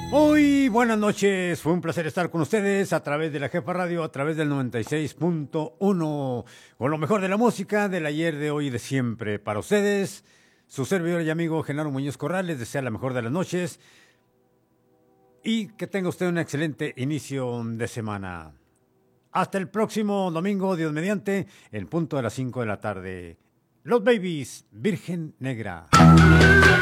Muy buenas noches, fue un placer estar con ustedes a través de la Jefa Radio, a través del 96.1, con lo mejor de la música del ayer, de hoy y de siempre. Para ustedes, su servidor y amigo Genaro Muñoz Corrales, desea la mejor de las noches y que tenga usted un excelente inicio de semana. Hasta el próximo domingo, Dios mediante, en punto de las 5 de la tarde. Los Babies, Virgen Negra.